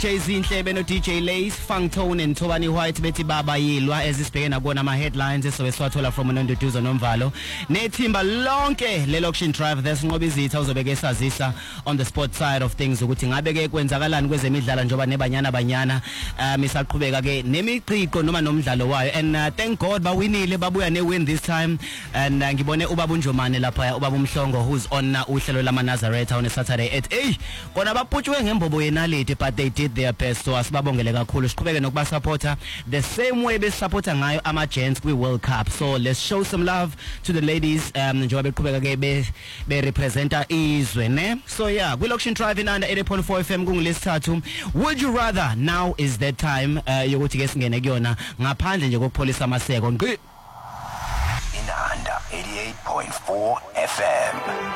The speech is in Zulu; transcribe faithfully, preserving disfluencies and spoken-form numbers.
Jay-Z Nhlebe no D J Lace, Fangtone and Tobani White bethi baba yilwa ezisibheke nakona ama headlines esiwethola from uNondoduzo Nomvalo nethimba lonke le-Auction Drive thesinqoba izitha uzobeke esazisa on the sport side of things ukuthi ngabe ke kwenzakalani kwezemidlalo njoba nebanyana banyana um isaqhubeka ke nemiqiqo noma nomdlalo wayo and uh, thank God bawinile babuya ne win this time and uh, ngibone ubaba uNjomane lapha ubaba uMhlongo who's on uh, uhlelo lama Nazareth on a Saturday at eight kona baputshwe ngembobo yenality but they did their best so asibabongele kakhulu siqhubeke nokuba supporter the same way be supporter ngayo ama gents kwi World Cup so let's show some love to the ladies um njengoba beqhubeka ke be be representa izwe ne so yeah kwi Auction Drive in under eighty point four F M kungilesithathu would you rather now is that time uh, yokuthi ke singene kuyona ngaphandle nje kokupholisa amaseko ngqi in under eighty-eight point four F M.